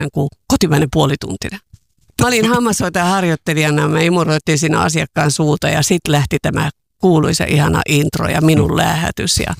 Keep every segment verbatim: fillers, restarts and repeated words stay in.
kuin kotimainen puolituntinen. Mä olin hammashoitajan harjoittelijana, me imuroitiin siinä asiakkaan suuta ja sitten lähti tämä kuuluisa ihana intro ja minun läähätys. Ja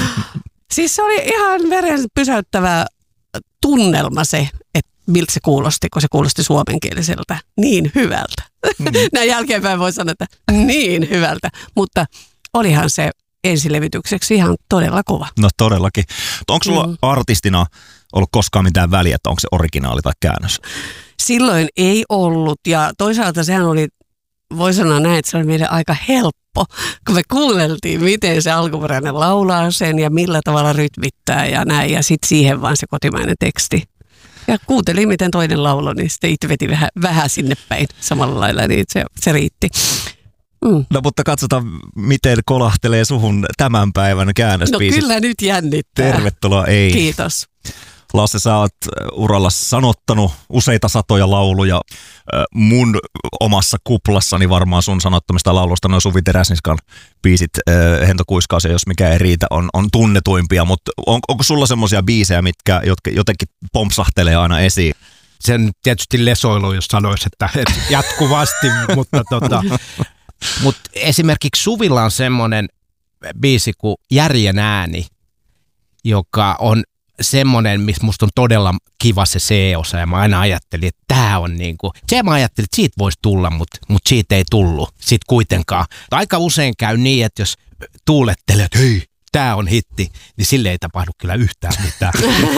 siis se oli ihan veren pysäyttävä tunnelma se, että miltä se kuulosti, kun se kuulosti suomenkieliseltä niin hyvältä. Mm. Näin jälkeenpäin voi sanoa, että niin hyvältä, mutta olihan se ensilevitykseksi ihan todella kova. No todellakin. Onko sulla mm. artistina ollut koskaan mitään väliä, että onko se originaali tai käännös? Silloin ei ollut ja toisaalta sehän oli, voi sanoa näin, että se oli meille aika helppo, kun me kuunneltiin, miten se alkuperäinen laulaa sen ja millä tavalla rytmittää ja näin ja sitten siihen vaan se kotimainen teksti. Ja kuuntelin, miten toinen lauloi, niin sitten itse veti vähän, vähän sinne päin samalla lailla, niin se, se riitti. Mm. No mutta katsotaan, miten kolahtelee suhun tämän päivän käännösbiisit. No kyllä nyt jännittää. Tervetuloa Ei. Kiitos. Lasse, sä oot uralla sanottanut useita satoja lauluja. Mun omassa kuplassani varmaan sun sanottamista laulusta noin Suvi Teräsniskan biisit, Hento Kuiskaus ja Jos mikä ei riitä, on, on tunnetuimpia, mutta on, onko sulla semmoisia biisejä, mitkä jotenkin pompsahtelee aina esiin? Sen tietysti lesoilu, jos sanoisi, että, että jatkuvasti, mutta tota, mut esimerkiksi Suvilla on semmoinen biisi kuin Järjen ääni, joka on semmoinen, missä musta on todella kiva se C-osa ja mä aina ajattelin, että tää on niinku, se mä ajattelin, että siitä voisi tulla, mutta mut siitä ei tullut sit kuitenkaan. Aika usein käy niin, että jos tuulettelee, että hei, tää on hitti, niin sille ei tapahdu kyllä yhtään mitään.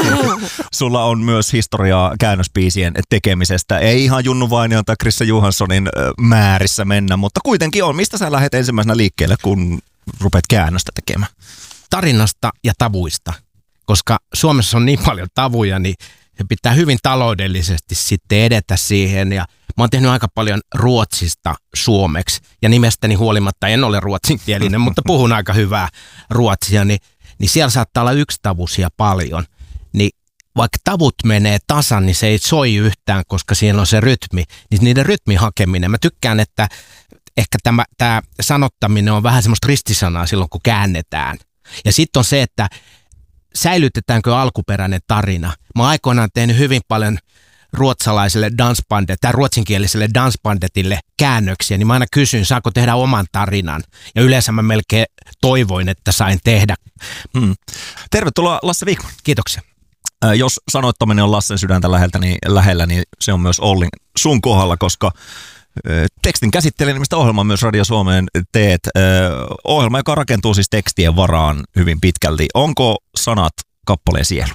Sulla on myös historiaa käännösbiisien tekemisestä. Ei ihan Junnu Vainion tai Krisse Johanssonin määrissä mennä, mutta kuitenkin on. Mistä sä lähdet ensimmäisenä liikkeelle, kun rupeat käännöstä tekemään? Tarinasta ja tavuista. Koska Suomessa on niin paljon tavuja, niin se pitää hyvin taloudellisesti sitten edetä siihen. Ja mä oon tehnyt aika paljon ruotsista suomeksi. Ja nimestäni huolimatta en ole ruotsinkielinen, mutta puhun aika hyvää ruotsia. Niin, niin siellä saattaa olla yksitavuisia paljon. Niin vaikka tavut menee tasan, niin se ei soi yhtään, koska siellä on se rytmi. Niin niiden rytmin hakeminen. Mä tykkään, että ehkä tämä, tämä sanottaminen on vähän semmoista ristisanaa silloin, kun käännetään. Ja sitten on se, että säilytetäänkö alkuperäinen tarina. Mä oon aikoinaan tehnyt hyvin paljon ruotsalaiselle dansbandetille tai ruotsinkieliselle dansbandetille käännöksiä, niin mä aina kysyn, saako tehdä oman tarinan. Ja yleensä mä melkein toivoin, että sain tehdä. Hmm. Tervetuloa Lasse Vikman. Kiitoksia. Äh, jos sanoittaminen on Lassen sydäntä läheltä, niin, lähellä, niin se on myös Ollin sun kohdalla, koska tekstin käsittelemistä ohjelmaa myös Radio Suomeen teet. Ohjelma, joka rakentuu siis tekstien varaan hyvin pitkälti. Onko sanat kappaleen sielu?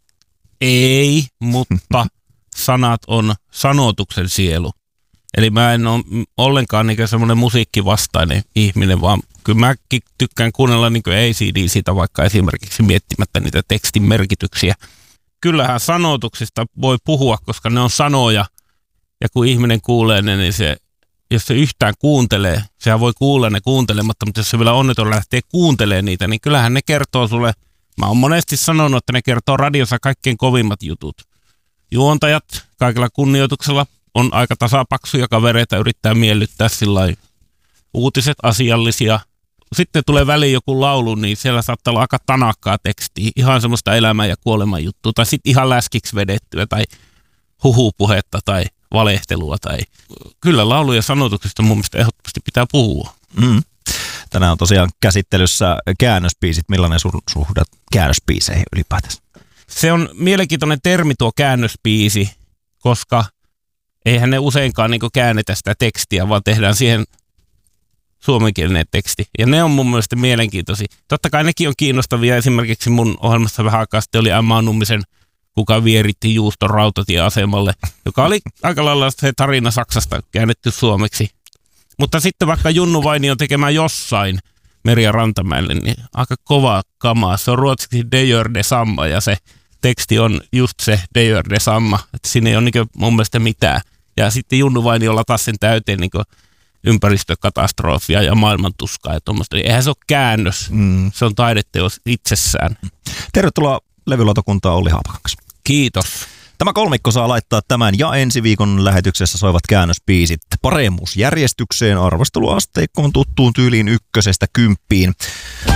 Ei, mutta sanat on sanotuksen sielu. Eli mä en ole ollenkaan niin semmoinen musiikkivastainen ihminen, vaan kyllä mäkin tykkään kuunnella niin kuin A C D sitä vaikka esimerkiksi miettimättä niitä tekstin merkityksiä. Kyllähän sanotuksista voi puhua, koska ne on sanoja. Ja kun ihminen kuulee ne, niin se, jos se yhtään kuuntelee, sehän voi kuulla ne kuuntelematta, mutta jos se vielä onneton lähtee kuuntelemaan niitä, niin kyllähän ne kertoo sulle, mä oon monesti sanonut, että ne kertoo radiossa kaikkein kovimmat jutut. Juontajat kaikella kunnioituksella on aika tasapaksuja kavereita, yrittää miellyttää sillai uutiset asiallisia. Sitten tulee väliin joku laulu, niin siellä saattaa olla aika tanakkaa tekstiä, ihan semmoista elämän ja kuoleman juttua, tai sitten ihan läskiksi vedettyä, tai huhupuhetta, tai valehtelua tai kyllä laulu- ja sanotuksista mun mielestä ehdottomasti pitää puhua. Mm. Tänään on tosiaan käsittelyssä käännösbiisit. Millainen sun suhde käännösbiiseihin ylipäätänsä? Se on mielenkiintoinen termi tuo käännösbiisi, koska eihän ne useinkaan niin käännetä sitä tekstiä, vaan tehdään siihen suomenkielinen teksti. Ja ne on mun mielestä mielenkiintoisia. Totta kai nekin on kiinnostavia. Esimerkiksi mun ohjelmassa vähän aikaa sitten oli Emma Nummisen Kuka vieritti juuston rautatieasemalle, joka oli aika lailla se tarina Saksasta käännetty suomeksi. Mutta sitten vaikka Junnu Vainion tekemä Jossain Merja Rantamäelle, niin aika kova kamaa. Se on ruotsiksi De gör detsamma ja se teksti on just se De gör detsamma. Että siinä ei ole niin mun mielestä mitään. Ja sitten Junnu Vainiolla taas sen täyteen niin ympäristökatastrofia ja maailmantuskaa ja tuommoista. Eihän se ole käännös, mm. se on taideteos itsessään. Tervetuloa levylautakuntaan Olli Haapakangas. Kiitos. Tämä kolmikko saa laittaa tämän ja ensi viikon lähetyksessä soivat käännösbiisit paremmuusjärjestykseen arvosteluasteikkoon tuttuun tyyliin ykkösestä kymppiin.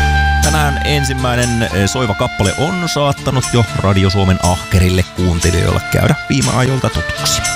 tänään ensimmäinen soiva kappale on saattanut jo Radio Suomen ahkerille kuuntelijoille käydä viime ajoilta tutuksi.